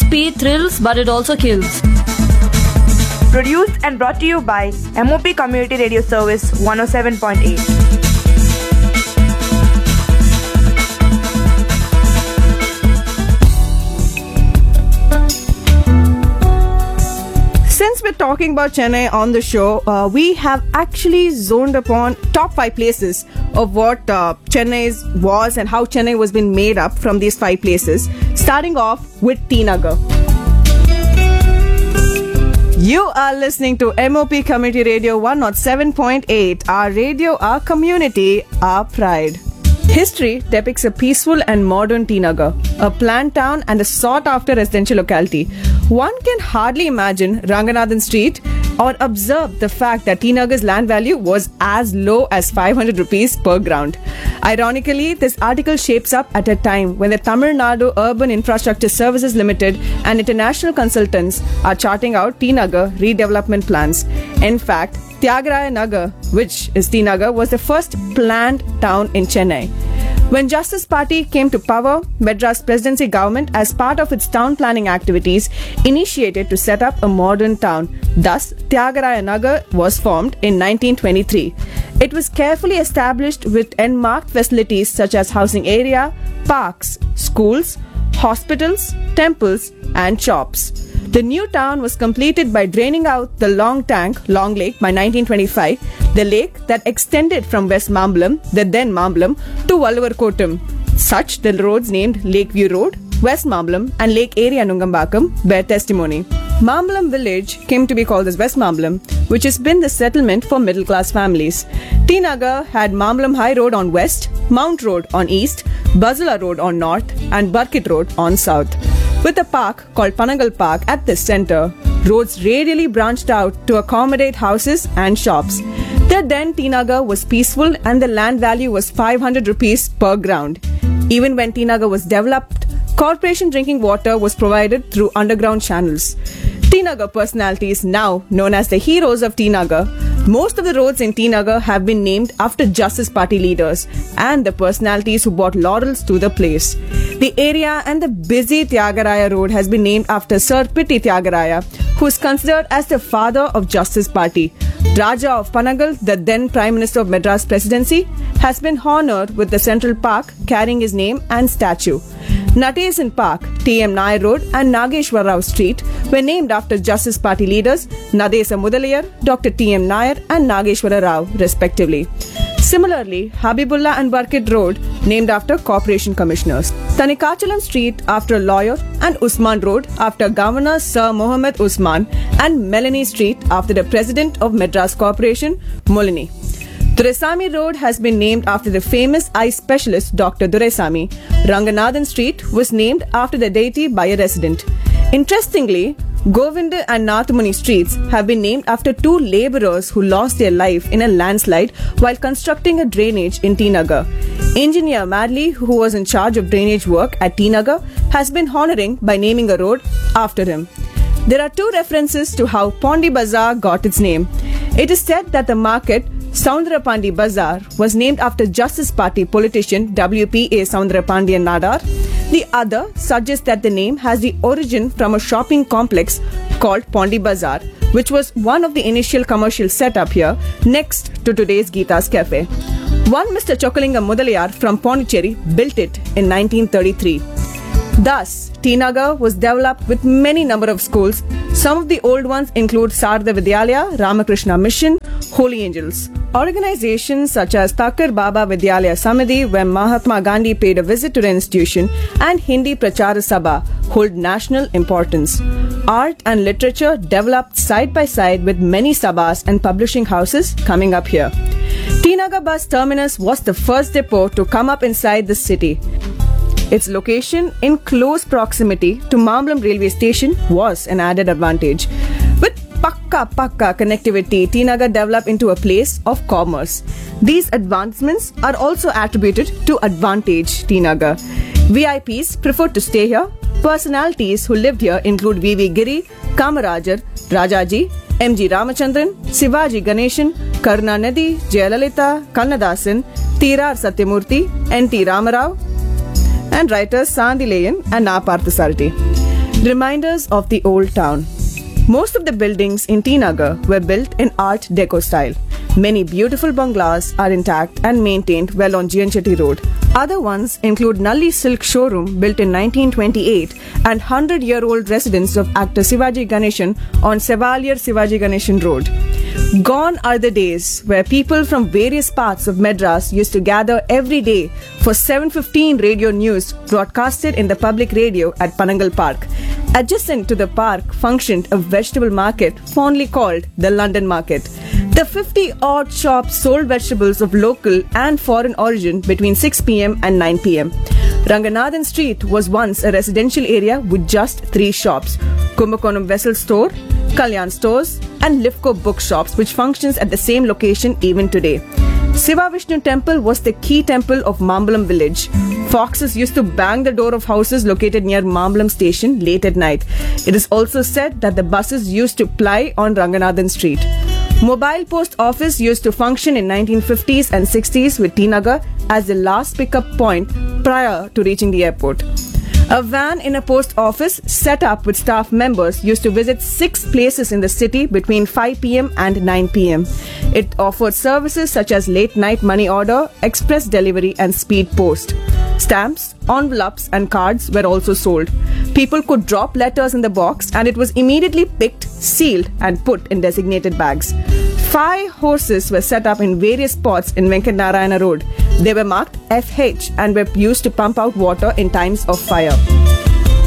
Speed thrills, but it also kills. Produced and brought to you by MOP Community Radio Service 107.8. Since we're talking about Chennai on the show, we have actually zoned upon top 5 places of what Chennai was and how Chennai was being made up from these 5 places, starting off with T Nagar. You are listening to MOP Community Radio 107.8, our radio, our community, our pride. History depicts a peaceful and modern T Nagar, a planned town and a sought-after residential locality. One can hardly imagine Ranganathan Street or observe the fact that T Nagar's land value was as low as 500 rupees per ground. Ironically, this article shapes up at a time when the Tamil Nadu Urban Infrastructure Services Limited and international consultants are charting out T Nagar redevelopment plans. In fact, Tyagaraja Nagar, which is T Nagar, was the first planned town in Chennai. When Justice Party came to power, Madras Presidency government, as part of its town planning activities, initiated to set up a modern town. Thus, Tyagaraja Nagar was formed in 1923. It was carefully established with enmarked facilities such as housing area, parks, schools, hospitals, temples, and shops. The new town was completed by draining out the Long Lake by 1925, the lake that extended from West Mambalam, the then Mambalam, to Vallavarkottam. Such the roads named Lakeview Road, West Mambalam, and Lake Area Nungambakam bear testimony. Mambalam village came to be called as West Mambalam, which has been the settlement for middle-class families. T Nagar had Mambalam High Road on west, Mount Road on east, Bazula Road on north, and Burkit Road on south. With a park called Panagal Park at the center, roads radially branched out to accommodate houses and shops. The then T Nagar was peaceful and the land value was 500 rupees per ground. Even when T Nagar was developed, corporation drinking water was provided through underground channels. T Nagar personalities, now known as the heroes of T Nagar, most of the roads in T Nagar have been named after Justice Party leaders and the personalities who brought laurels to the place. The area and the busy Tyagaraja Road has been named after Sir Pitti Tyagaraja, who is considered as the father of Justice Party. Raja of Panagal, the then Prime Minister of Madras Presidency, has been honoured with the Central Park carrying his name and statue. Natesan Park, T.M. Nair Road and Nageshwar Rao Street were named after Justice Party leaders Nadesa Mudaliyar, Dr. T.M. Nair and Nageshwara Rao respectively. Similarly, Habibullah and Burkit Road named after corporation commissioners. Tanikachalam Street after a lawyer and Usman Road after Governor Sir Mohammed Usman and Melanie Street after the President of Madras Corporation, Molini. Duraisamy Road has been named after the famous eye specialist Dr. Duraisamy. Ranganathan Street was named after the deity by a resident. Interestingly, Govinda and Nathamuni streets have been named after 2 labourers who lost their life in a landslide while constructing a drainage in T Nagar. Engineer Madley, who was in charge of drainage work at T Nagar, has been honouring by naming a road after him. There are 2 references to how Pondi Bazaar got its name. It is said that the market Soundarapandi Bazaar was named after Justice Party politician W.P.A. Soundarapandian Nadar. The other suggests that the name has the origin from a shopping complex called Pondi Bazaar, which was one of the initial commercial setup here next to today's Geeta's Cafe. One Mr. Chokalingam Mudaliyar from Pondicherry built it in 1933. Thus, T Nagar was developed with many number of schools. Some of the old ones include Sarda Vidyalaya, Ramakrishna Mission, Holy Angels. Organizations such as Thakur Baba Vidyalaya Samiti, where Mahatma Gandhi paid a visit to the institution, and Hindi Prachara Sabha hold national importance. Art and literature developed side by side with many sabhas and publishing houses coming up here. T Nagar bus terminus was the first depot to come up inside the city. Its location in close proximity to Mambalam railway station was an added advantage. With pakka connectivity, T Nagar developed into a place of commerce. These advancements are also attributed to Advantage T Nagar. VIPs preferred to stay here. Personalities who lived here include V.V. Giri, Kamarajar, Rajaji, M.G. Ramachandran, Sivaji Ganeshan, Karunanidhi, Jayalalitha, Kannadasan, Tirar Satyamurthy, N.T. Ramarao, and writers Sandilayan and Na Parthasarathi. Reminders of the old town. Most of the buildings in T Nagar were built in Art Deco style. Many beautiful bungalows are intact and maintained well on G.N. Chetty Road. Other ones include Nalli Silk Showroom built in 1928 and 100-year-old residence of actor Sivaji Ganeshan on Sevalier Sivaji Ganeshan Road. Gone are the days where people from various parts of Madras used to gather every day for 7:15 radio news broadcasted in the public radio at Panangal Park. Adjacent to the park functioned a vegetable market fondly called the London Market. The 50-odd shops sold vegetables of local and foreign origin between 6 p.m. and 9 p.m. Ranganathan Street was once a residential area with just 3 shops: Kumbakonam Vessel Store, Kalyan Stores, and Lifco Bookshops, which functions at the same location even today. Siva Vishnu Temple was the key temple of Mambalam village. Foxes used to bang the door of houses located near Mambalam station late at night. It is also said that the buses used to ply on Ranganathan Street. Mobile post office used to function in 1950s and 60s with T Nagar as the last pickup point prior to reaching the airport. A van in a post office set up with staff members used to visit 6 places in the city between 5 p.m. and 9 p.m. It offered services such as late night money order, express delivery and speed post. Stamps, envelopes and cards were also sold. People could drop letters in the box and it was immediately picked, sealed and put in designated bags. 5 horses were set up in various spots in Venkat Narayana Road. They were marked FH and were used to pump out water in times of fire.